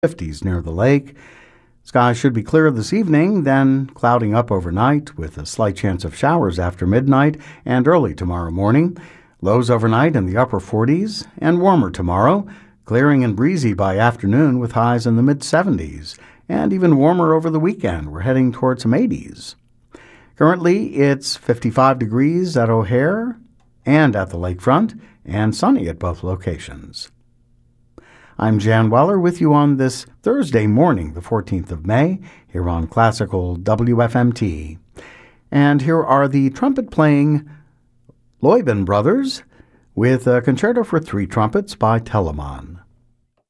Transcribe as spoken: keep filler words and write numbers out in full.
fifties near the lake. Skies should be clear this evening, then clouding up overnight with a slight chance of showers after midnight and early tomorrow morning. Lows overnight in the upper forties and warmer tomorrow, clearing and breezy by afternoon with highs in the mid-seventies, and even warmer over the weekend. We're heading towards some eighties. Currently, it's fifty-five degrees at O'Hare and at the lakefront, and sunny at both locations. I'm Jan Weller with you on this Thursday morning, the fourteenth of May, here on Classical W F M T. And here are the trumpet-playing Loybin Brothers with a concerto for three trumpets by Telemann.